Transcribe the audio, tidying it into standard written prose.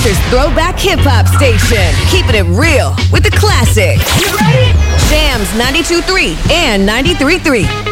Rochester's throwback hip-hop station. Keeping it real with the classics. You ready? Jams 92.3 and 93.3.